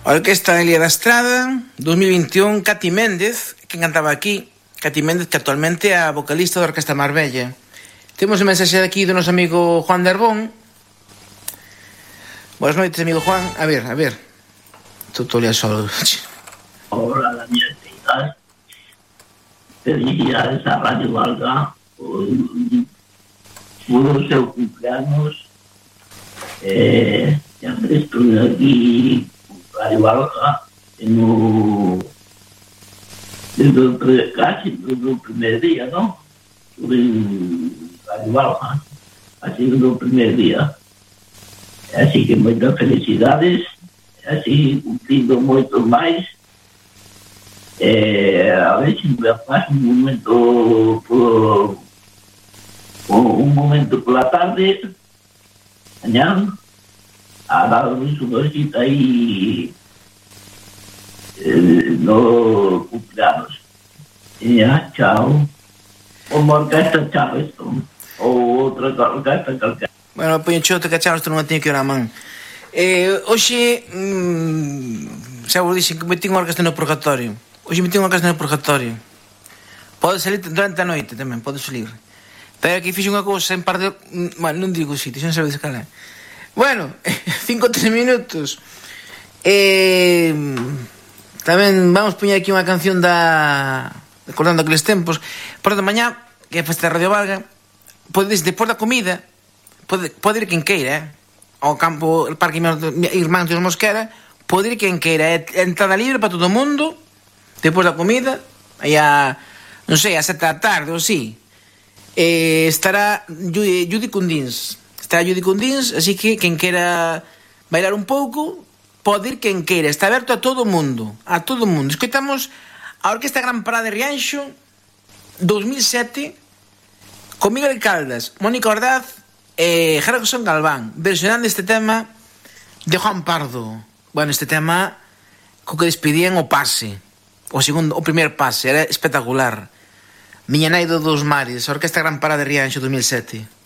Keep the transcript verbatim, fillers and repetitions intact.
A Orquesta Elia da Estrada, dos mil vinte e un, Cati Méndez, que cantaba aquí. Cati Méndez, que actualmente é a vocalista da Orquesta Marbella. Temos un mensaxe de aquí do noso amigo Juan de Arbón. Boas noites, amigo Juan. A ver, a ver. Tutorial solo. Hola, la mía estimada. Felicidades a Radio Valga por, por o seu cumpleaños. Eh, sempre estuve aquí con Radio Valga no, desde o, casi desde o primer día, ¿no? Estuve en Radio Valga, así desde o primer día. Así que moitas felicidades, así cumplindo moito máis. Eh, a ver se me paso un momento por, un momento por la tarde, mañana, a dar un sonrisita aí eh, no cumpleaños. E ya, chao. Como orquesta Charleston, ou outra orquesta calquera. Bueno, poño chote que Charleston non a teño que ir a man. Eh, hoxe, mmm, xa vos dixen que metí unha orquesta no purgatorio. Hoxe metí unha orquesta no purgatorio. Pode salir durante a noite tamén, pode salir. Pero aquí fixe unha cousa en par de... Bueno, non digo sitio, xa non sabedes cal é. Bueno, cinco tres minutos. Eh, tamén vamos poñer aquí unha canción da... recordando aqueles tempos. Por de mañá, que é festa de Radio Valga, podedes, depois da comida, pode, pode ir quen queira, eh? Ao campo, el Parque Irmán de Mosquera, pode ir quen queira. É entrada libre para todo o mundo, depois da comida, aí a, non sei, a sete da tarde ou así. Eh, estará Judy, Judy Cundins. Estará Judy Cundins, así que quen queira bailar un pouco, pode ir quen queira. Está aberto a todo o mundo, a todo o mundo. Escoitamos a Orquesta Gran Parada de Rianxo, dos mil sete, con Miguel Caldas, Mónica Ordaz e Gerson Galván, versionando este tema de Juan Pardo. Bueno, este tema co que despedían o pase, o segundo, o primer pase, era espectacular. Miña nai do dos mares, a Orquesta Gran Parada de Rianxo dos mil sete.